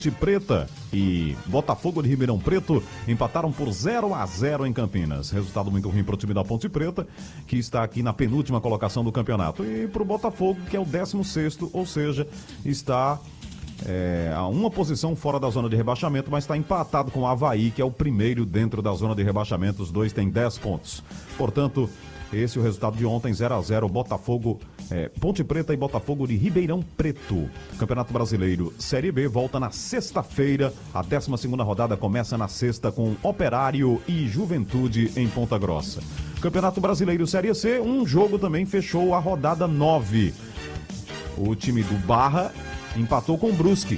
Preta e Botafogo de Ribeirão Preto empataram por 0-0 em Campinas. Resultado muito ruim para o time da Ponte Preta, que está aqui na penúltima colocação do campeonato. E para o Botafogo, que é o 16º, ou seja, está a uma posição fora da zona de rebaixamento, mas está empatado com o Avaí, que é o primeiro dentro da zona de rebaixamento. Os dois têm 10 pontos. Portanto, esse é o resultado de ontem, 0-0, Botafogo, Ponte Preta e Botafogo de Ribeirão Preto. Campeonato Brasileiro Série B volta na sexta-feira. A 12ª rodada começa na sexta com Operário e Juventude em Ponta Grossa. Campeonato Brasileiro Série C, um jogo também fechou a rodada 9. O time do Barra empatou com o Brusque.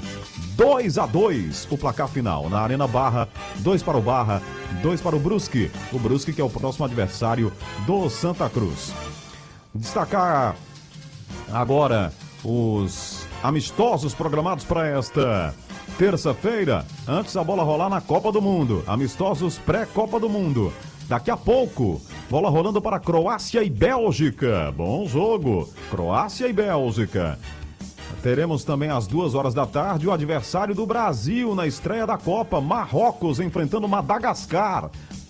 2-2 o placar final. Na Arena Barra, 2 para o Barra, 2 para o Brusque. O Brusque que é o próximo adversário do Santa Cruz. Destacar agora os amistosos programados para esta terça-feira. Antes a bola rolar na Copa do Mundo. Amistosos pré-Copa do Mundo. Daqui a pouco, bola rolando para Croácia e Bélgica. Bom jogo. Croácia e Bélgica. Teremos também às 14h o adversário do Brasil na estreia da Copa, Marrocos enfrentando Madagascar.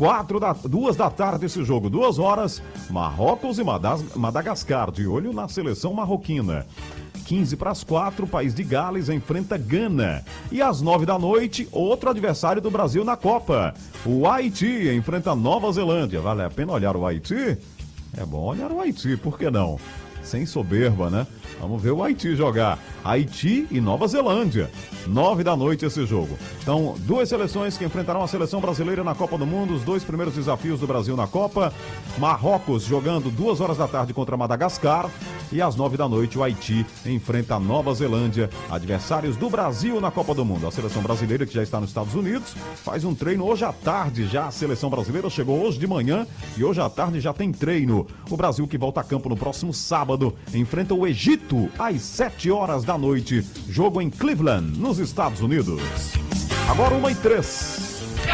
14h esse jogo, 2 horas, Marrocos e Madagascar, de olho na seleção marroquina. 15:45, o país de Gales enfrenta Gana. E às 9h, outro adversário do Brasil na Copa. O Haiti enfrenta Nova Zelândia. Vale a pena olhar o Haiti? É bom olhar o Haiti, por que não? Sem soberba, né? Vamos ver o Haiti jogar. Haiti e Nova Zelândia. 9h esse jogo. Então, duas seleções que enfrentarão a seleção brasileira na Copa do Mundo. Os dois primeiros desafios do Brasil na Copa. Marrocos jogando 2h contra Madagascar. E às 9h o Haiti enfrenta a Nova Zelândia. Adversários do Brasil na Copa do Mundo. A seleção brasileira que já está nos Estados Unidos faz um treino hoje à tarde. Já a seleção brasileira chegou hoje de manhã e hoje à tarde já tem treino. O Brasil que volta a campo no próximo sábado enfrenta o Egito às 7h. Jogo em Cleveland, nos Estados Unidos. Agora 1h03.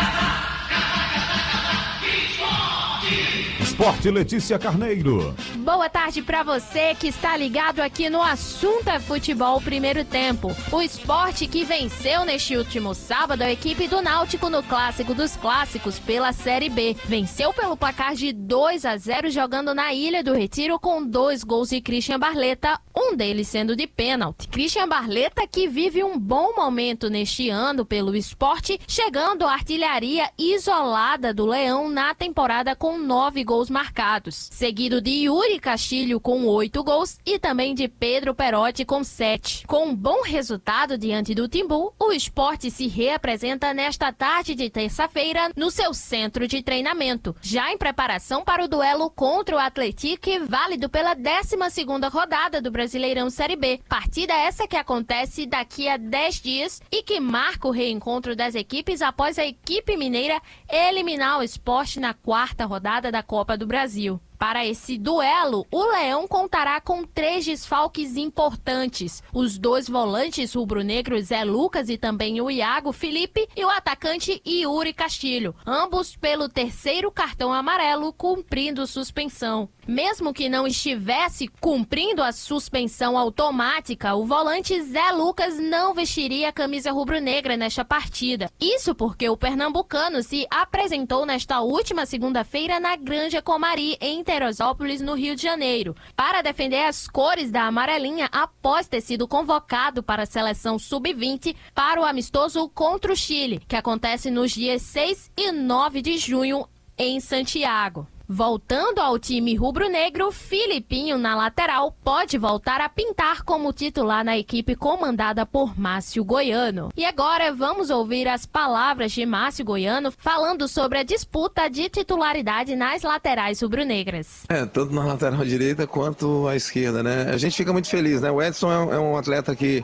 Esporte, Letícia Carneiro. Boa tarde pra você que está ligado aqui no Assunto é Futebol Primeiro Tempo. O Sport que venceu neste último sábado a equipe do Náutico no Clássico dos Clássicos pela Série B. Venceu pelo placar de 2-0 jogando na Ilha do Retiro com 2 gols de Christian Barleta, um deles sendo de pênalti. Christian Barleta que vive um bom momento neste ano pelo Sport, chegando à artilharia isolada do Leão na temporada com 9 gols marcados, seguido de Yuri Castilho com 8 gols e também de Pedro Perotti com 7. Com um bom resultado diante do Timbu, o Sport se reapresenta nesta tarde de terça-feira no seu centro de treinamento, já em preparação para o duelo contra o Atlético, válido pela 12ª rodada do Brasileirão Série B. Partida essa que acontece daqui a 10 dias e que marca o reencontro das equipes após a equipe mineira eliminar o Sport na 4ª rodada da Copa do Brasil. Para esse duelo, o Leão contará com 3 desfalques importantes. Os 2 volantes rubro-negros Zé Lucas e também o Iago Felipe e o atacante Yuri Castilho, ambos pelo 3º cartão amarelo cumprindo suspensão. Mesmo que não estivesse cumprindo a suspensão automática, o volante Zé Lucas não vestiria a camisa rubro-negra nesta partida. Isso porque o pernambucano se apresentou nesta última segunda-feira na Granja Comari, em Teresópolis, no Rio de Janeiro, para defender as cores da amarelinha após ter sido convocado para a seleção sub-20 para o amistoso contra o Chile, que acontece nos dias 6 e 9 de junho em Santiago. Voltando ao time rubro-negro, Filipinho na lateral pode voltar a pintar como titular na equipe comandada por Márcio Goiano. E agora vamos ouvir as palavras de Márcio Goiano falando sobre a disputa de titularidade nas laterais rubro-negras. Tanto na lateral direita quanto à esquerda, né? A gente fica muito feliz, né? O Edson é um atleta que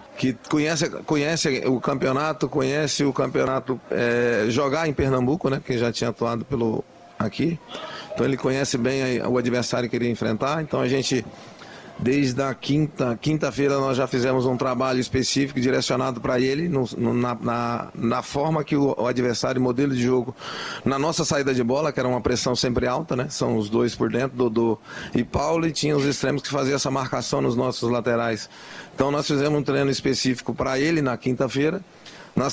conhece o campeonato, jogar em Pernambuco, né? Que já tinha atuado aqui. Então ele conhece bem o adversário que ele ia enfrentar. Então a gente, desde a quinta-feira, nós já fizemos um trabalho específico direcionado para ele, na forma que o adversário, modelo de jogo, na nossa saída de bola, que era uma pressão sempre alta, né? São os 2 por dentro, Dodô e Paulo, e tinha os extremos que faziam essa marcação nos nossos laterais. Então nós fizemos um treino específico para ele na quinta-feira.